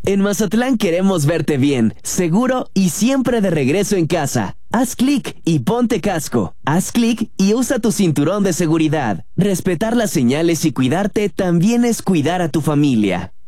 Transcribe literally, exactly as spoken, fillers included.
En Mazatlán queremos verte bien, seguro y siempre de regreso en casa. Haz clic y ponte casco. Haz clic y usa tu cinturón de seguridad. Respetar las señales y cuidarte también es cuidar a tu familia.